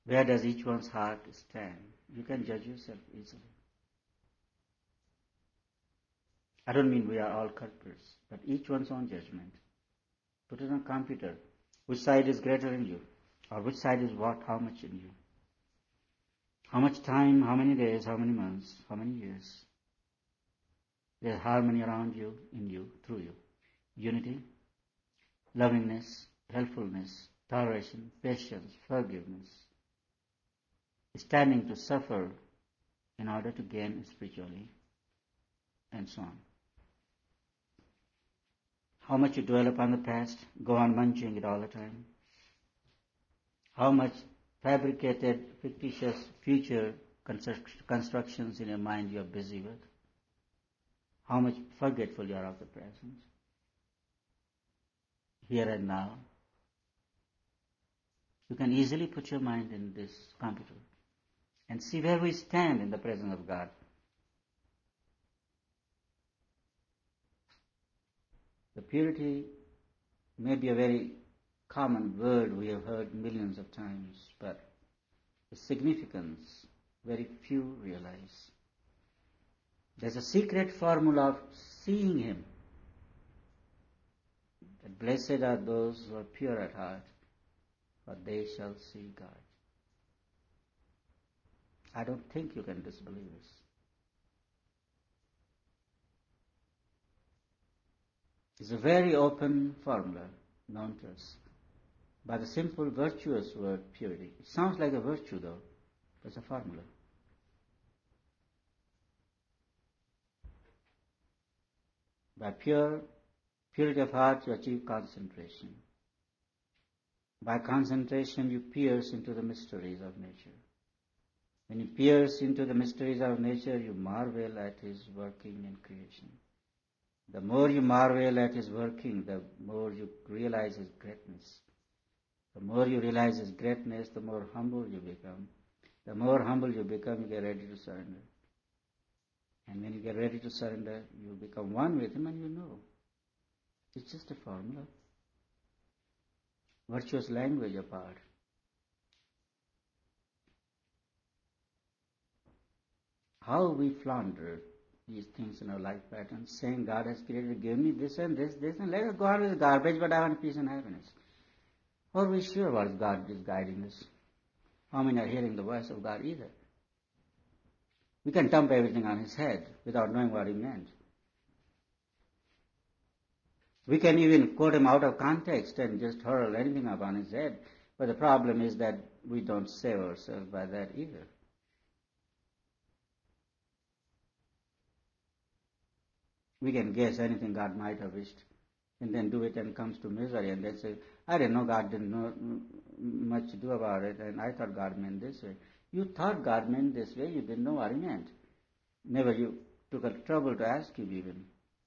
Where does each one's heart stand? You can judge yourself easily. I don't mean we are all culprits, but each one's own judgment. Put it on computer. Which side is greater in you? Or which side is what, how much in you? How much time, how many days, how many months, how many years? There's harmony around you, in you, through you. Unity, lovingness, helpfulness, toleration, patience, forgiveness. Standing to suffer in order to gain spiritually, and so on. How much you dwell upon the past, go on munching it all the time. How much fabricated, fictitious future constructions in your mind you are busy with. How much forgetful you are of the present. Here and now. You can easily put your mind in this computer and see where we stand in the presence of God. The purity may be a very common word we have heard millions of times, but the significance very few realize. There's a secret formula of seeing Him. That blessed are those who are pure at heart, for they shall see God. I don't think you can disbelieve this. It's a very open formula known to us by the simple virtuous word purity. It sounds like a virtue though, but it's a formula. By purity of heart you achieve concentration. By concentration you pierce into the mysteries of nature. When you pierce into the mysteries of nature, you marvel at His working in creation. The more you marvel at His working, the more you realize His greatness. The more you realize His greatness, the more humble you become. The more humble you become, you get ready to surrender. And when you get ready to surrender, you become one with Him and you know. It's just a formula. Virtuous language apart. How we flounder these things in our life pattern, saying God has created, give me this and this, and let us go on with garbage, but I want peace and happiness. Are we sure what God is guiding us? How many are hearing the voice of God either? We can dump everything on His head without knowing what He meant. We can even quote Him out of context and just hurl anything up on His head, but the problem is that we don't save ourselves by that either. We can guess anything God might have wished and then do it and comes to misery and then say, I didn't know God didn't know much to do about it and I thought God meant this way. You thought God meant this way, you didn't know what He meant. Never you took a trouble to ask Him even.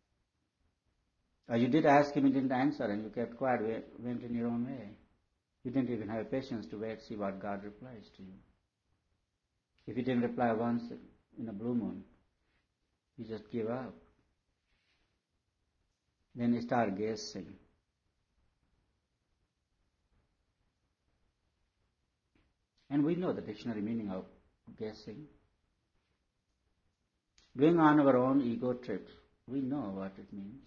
Or you did ask Him, He didn't answer and you kept quiet, went in your own way. You didn't even have patience to wait, see what God replies to you. If He didn't reply once in a blue moon, you just give up. Then you start guessing. And we know the dictionary meaning of guessing. Going on our own ego trips, we know what it means.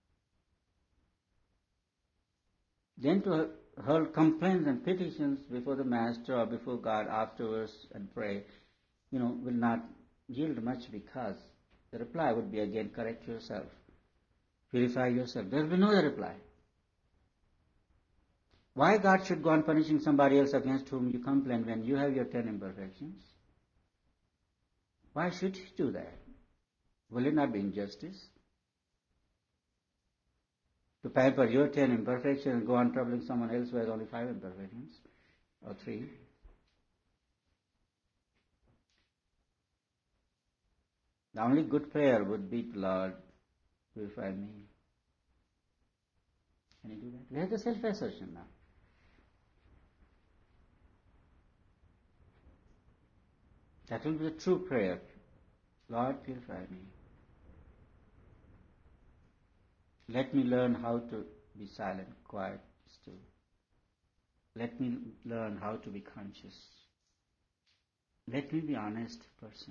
Then to hurl complaints and petitions before the Master or before God afterwards and pray, will not yield much because the reply would be again, correct yourself. Purify yourself. There will be no other reply. Why God should go on punishing somebody else against whom you complain when you have your 10 imperfections? Why should He do that? Will it not be injustice? To pamper your 10 imperfections and go on troubling someone else who has only 5 imperfections or 3? The only good prayer would be, Lord, purify me. Can you do that? We have the self-assertion now. That will be the true prayer. Lord, purify me. Let me learn how to be silent, quiet, still. Let me learn how to be conscious Let me be honest person.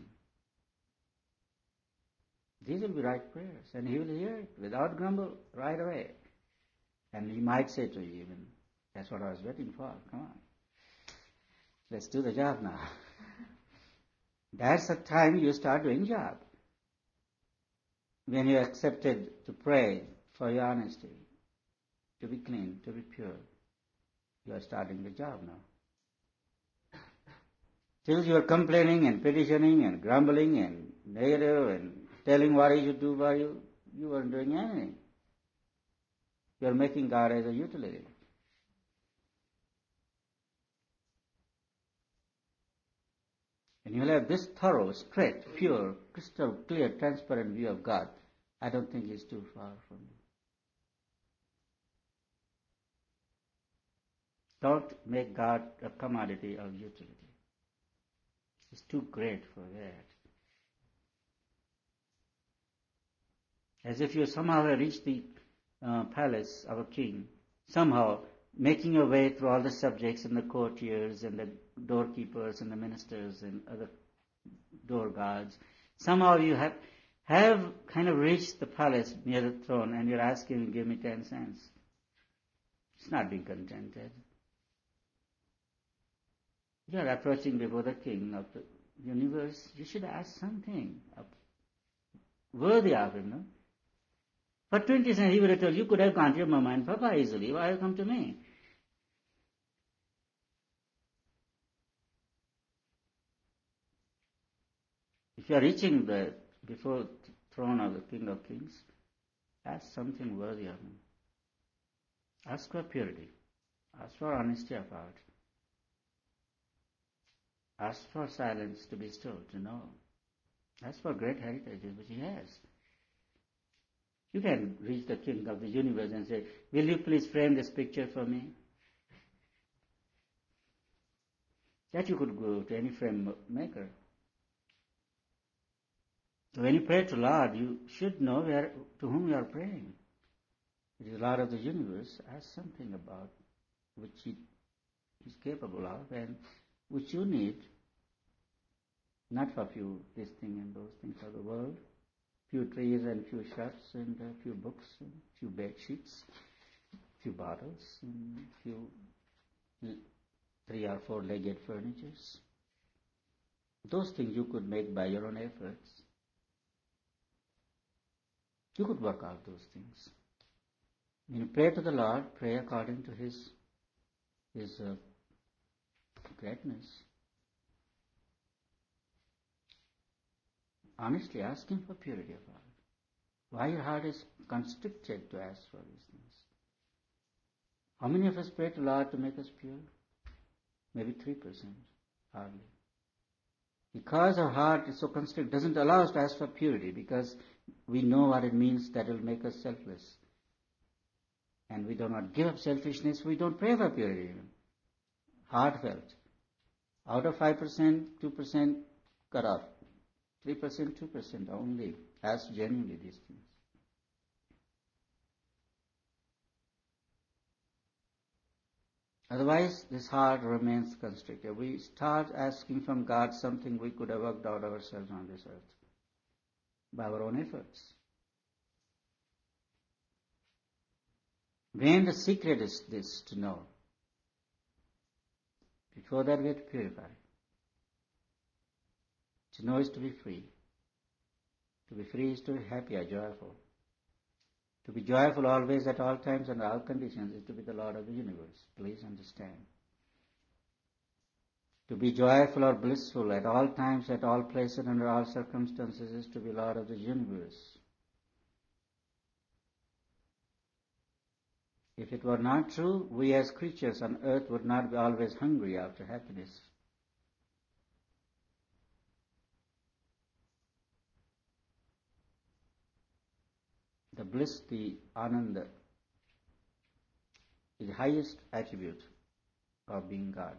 These will be right prayers, and He will hear it without grumble right away. And He might say to you even, that's what I was waiting for, come on. Let's do the job now. That's the time you start doing job. When you accepted to pray for your honesty, to be clean, to be pure, you are starting the job now. Till you are complaining and petitioning and grumbling and negative and telling what He should do for you, you weren't doing anything. You are making God as a utility. And you will have this thorough, straight, pure, crystal clear, transparent view of God. I don't think He's too far from you. Don't make God a commodity of utility. He's too great for that. As if you somehow have reached the palace of a king, somehow making your way through all the subjects and the courtiers and the doorkeepers and the ministers and other door guards. Somehow you have kind of reached the palace near the throne and you're asking him, give me 10 cents. It's not being contented. You are approaching before the king of the universe. You should ask something worthy of him, no? For 20 cents he would have told you could have gone to your mama and papa easily. Why have you come to me? If you are reaching before the throne of the King of Kings, ask something worthy of him. Ask for purity. Ask for honesty of heart. Ask for silence to be still, to know. Ask for great heritages which he has. You can reach the King of the universe and say, will you please frame this picture for me? That you could go to any frame maker. So when you pray to Lord, you should know to whom you are praying. It is the Lord of the universe. Ask something about which He is capable of and which you need, not for few this thing and those things of the world, few trees and few shrubs and a few books and few bed sheets, few bottles and few 3 or 4 legged furnitures. Those things you could make by your own efforts. You could work out those things. When you pray to the Lord, pray according to His greatness. Honestly ask Him for purity of heart. Why your heart is constricted to ask for these things? How many of us pray to the Lord to make us pure? Maybe 3%, hardly. Because our heart is so constricted, doesn't allow us to ask for purity, because we know what it means that it will make us selfless. And we do not give up selfishness, we don't pray for purity even. Heartfelt. Out of 5%, 2% cut off. 3%, 2% only. Ask genuinely these things. Otherwise, this heart remains constricted. We start asking from God something we could have worked out ourselves on this earth by our own efforts. When the secret is this, to know. Before that, we have to purify. To know is to be free. To be free is to be happy or joyful. To be joyful always, at all times, under all conditions, is to be the Lord of the universe. Please understand. To be joyful or blissful at all times, at all places, under all circumstances, is to be Lord of the universe. If it were not true, we as creatures on earth would not be always hungry after happiness. The bliss, the ananda, is the highest attribute of being God.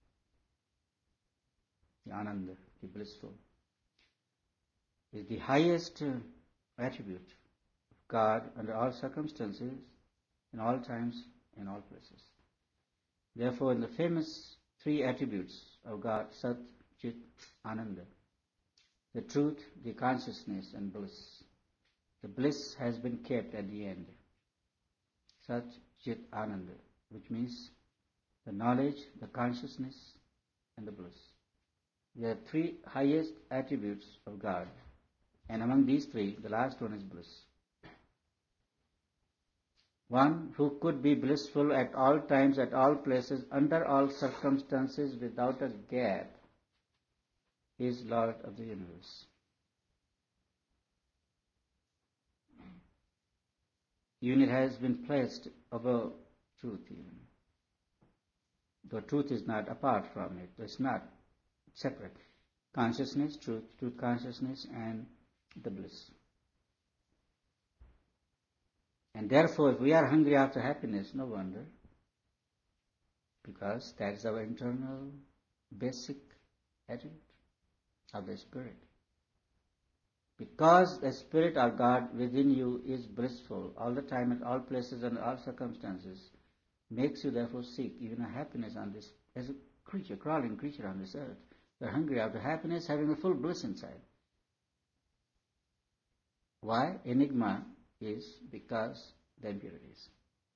The ananda, the blissful, is the highest attribute of God under all circumstances, in all times, in all places. Therefore, in the famous 3 attributes of God, Sat, Chit, Ananda. The truth, the consciousness and bliss. The bliss has been kept at the end. Sat, Chit, Ananda, which means the knowledge, the consciousness and the bliss. There are three highest attributes of God, and among these three, the last one is bliss. One who could be blissful at all times, at all places, under all circumstances, without a gap, is Lord of the universe. Unit has been placed above truth even. The truth is not apart from it. It's not separate. Consciousness, truth, truth consciousness, and the bliss. And therefore, if we are hungry after happiness, no wonder, because that is our internal, basic attitude of the Spirit. Because the Spirit or God within you is blissful all the time, at all places and all circumstances, makes you therefore seek even a happiness on this, as a creature, crawling creature on this earth. You are hungry after happiness, having a full bliss inside. Why? Enigma is because the impurities.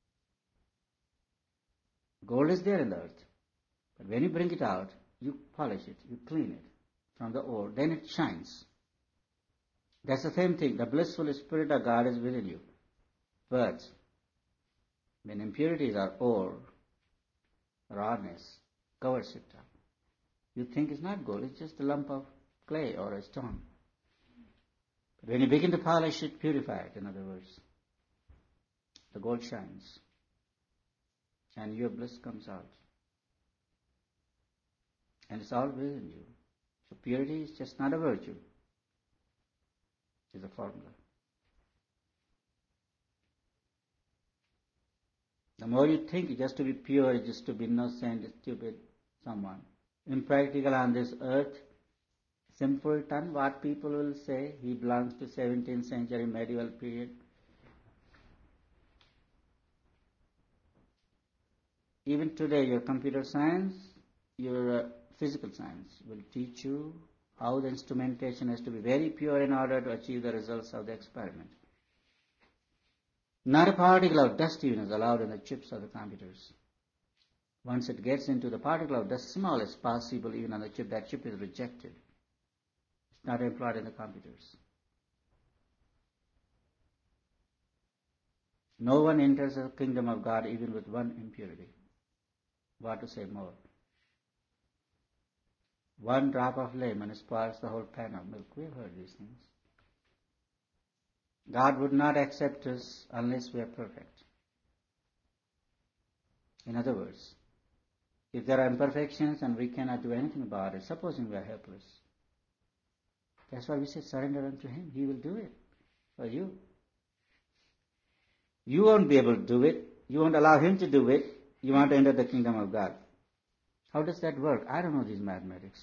Gold is there in the earth, but when you bring it out, you polish it, you clean it from the ore, then it shines. That's the same thing. The blissful Spirit of God is within you. But when impurities are ore, rawness, covers it up. You think it's not gold, it's just a lump of clay or a stone. But when you begin to polish it, purify it, in other words, the gold shines. And your bliss comes out. And it's all within you. So purity is just not a virtue. It's a formula. The more you think just to be pure, just to be innocent, stupid, someone, impractical on this earth, simpleton, what people will say, he belongs to 17th century medieval period. Even today, your computer science, your physical science will teach you how the instrumentation has to be very pure in order to achieve the results of the experiment. Not a particle of dust even is allowed in the chips of the computers. Once it gets into the particle of dust, smallest possible even on the chip, that chip is rejected. It's not employed in the computers. No one enters the kingdom of God even with one impurity. What to say more? One drop of lemon spoils the whole pan of milk. We have heard these things. God would not accept us unless we are perfect. In other words, if there are imperfections and we cannot do anything about it, supposing we are helpless, that's why we say surrender unto Him. He will do it for you. You won't be able to do it. You won't allow Him to do it. You want to enter the kingdom of God. How does that work? I don't know these mathematics.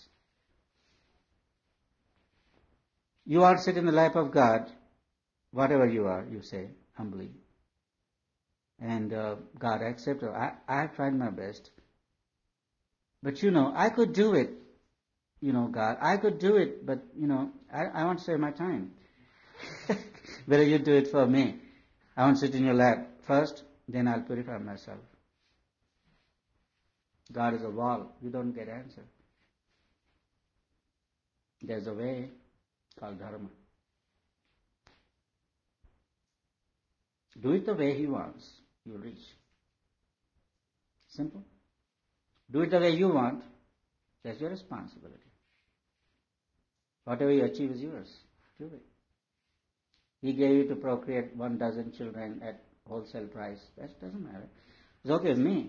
You want to sit in the lap of God, whatever you are, you say, humbly. And God accepts it. I have tried my best. But I could do it. God, I could do it, but, I want to save my time. Better you do it for me. I want to sit in your lap first, then I'll purify myself. God is a wall. You don't get answer. There's a way called dharma. Do it the way He wants. You'll reach. Simple. Do it the way you want. That's your responsibility. Whatever you achieve is yours. Do it. He gave you to procreate 12 children at wholesale price. That doesn't matter. It's okay with me.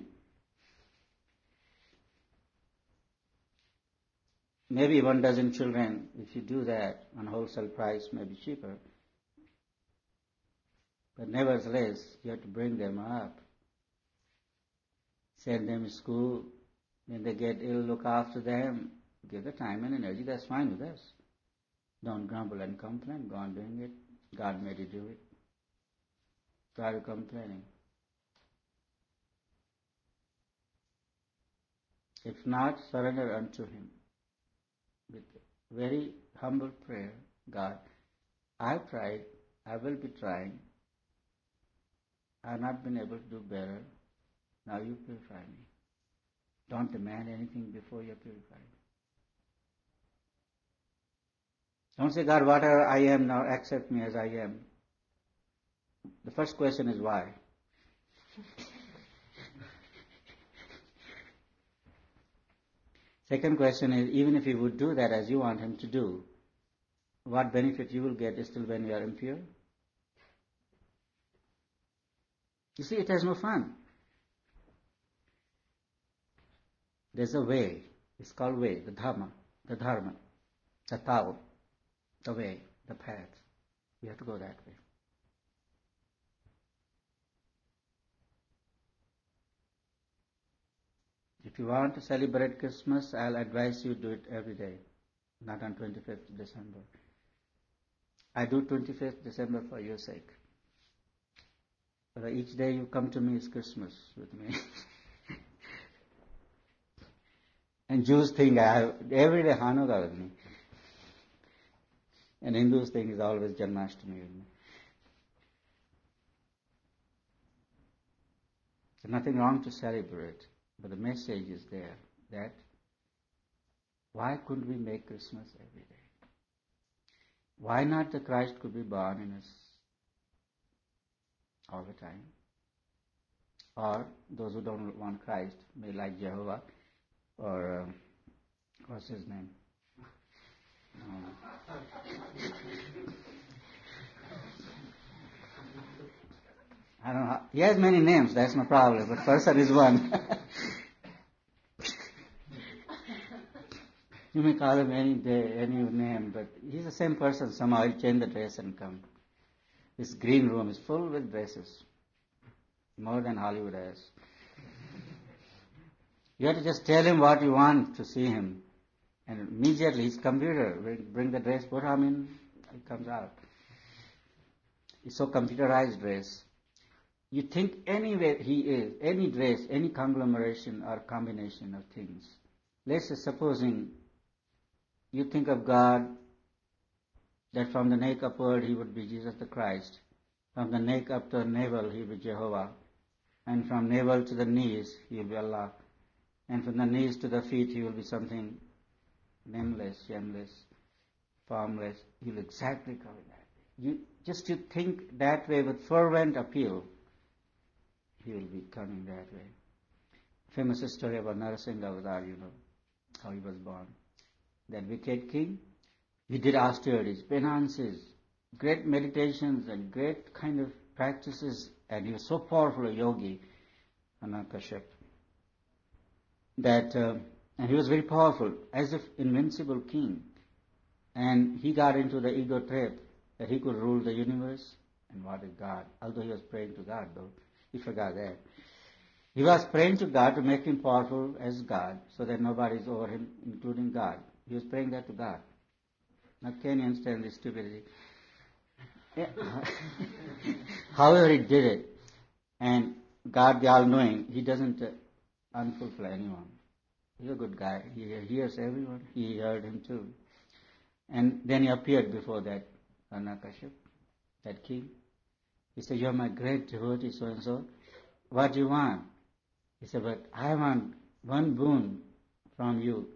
Maybe 12 children, if you do that on wholesale price, may be cheaper. But nevertheless, you have to bring them up. Send them to school. When they get ill, look after them. Give the time and energy. That's fine with us. Don't grumble and complain. Go on doing it. God made you do it. Why are you complaining? If not, surrender unto Him. with very humble prayer, God, I've tried, I will be trying, I've not been able to do better, now you purify me. Don't demand anything before you're purified. Don't say, God, whatever I am now, accept me as I am. The first question is why? Second question is, even if he would do that as you want him to do, what benefit you will get is still when you are impure? You see, it has no fun. There's a way. It's called way, the dharma, the Tao, the way, the path. You have to go that way. If you want to celebrate Christmas, I'll advise you do it every day, not on 25th December. I do 25th December for your sake. But each day you come to me is Christmas with me. And Jews think I have every day Hanukkah with me. And Hindus think it's always Janmashtami with me. There's nothing wrong to celebrate, but the message is there that why couldn't we make Christmas every day? Why not the Christ could be born in us all the time? Or those who don't want Christ may like Jehovah or what's his name? I don't know. He has many names, that's no problem, but person is one. You may call him any day, any name, but he's the same person. Somehow he'll change the dress and come. This green room is full with dresses, more than Hollywood has. You have to just tell him what you want to see him, and immediately his computer will bring the dress, put him in, it comes out. It's so computerized dress. You think anywhere he is, any dress, any conglomeration or combination of things. Let's say supposing you think of God that from the neck upward he would be Jesus the Christ, from the neck up to the navel he will be Jehovah, and from navel to the knees he will be Allah, and from the knees to the feet he will be something nameless, shameless, formless. He will exactly cover that. You think that way with fervent appeal, he will be coming that way. Famous story about Narasingha Avatar, you know, how he was born. That wicked king, he did austerities, penances, great meditations and great kind of practices, and he was so powerful a yogi, Hiranyakashipu, that and he was very powerful, as if invincible king. And he got into the ego trap that he could rule the universe. And what is God? Although he was praying to God, though, he forgot that. He was praying to God to make him powerful as God, so that nobody is over him, including God. He was praying that to God. Now can you understand this stupidity? Yeah. However he did it. And God, the all-knowing, he doesn't unfulfill anyone. He's a good guy. He hears everyone. He heard him too. And then he appeared before that Hiranyakashipu, that king. He said, "You're my great devotee, so-and-so. What do you want?" He said, "But I want one boon from you.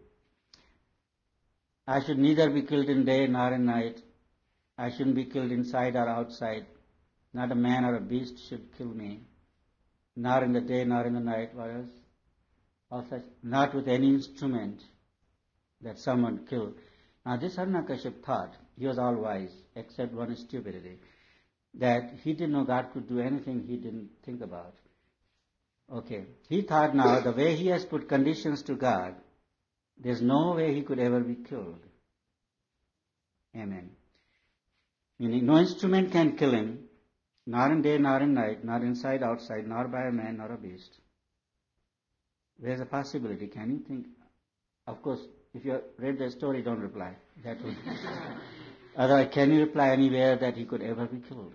I should neither be killed in day nor in night. I shouldn't be killed inside or outside. Not a man or a beast should kill me. Nor in the day nor in the night." What else? All such, not with any instrument that someone killed. Now this Hiranyakashipu thought, he was all wise, except one stupidity, that he didn't know God could do anything he didn't think about. Okay, he thought now the way he has put conditions to God, there's no way he could ever be killed. Amen. Meaning no instrument can kill him, nor in day nor in night, nor inside, outside, nor by a man nor a beast. There's a possibility. Can you think? Of course, if you read the story, don't reply. That would. Otherwise, can you reply anywhere that he could ever be killed?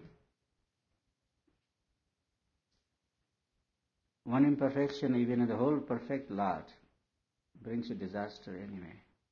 One imperfection, even in the whole perfect lot, brings you disaster anyway.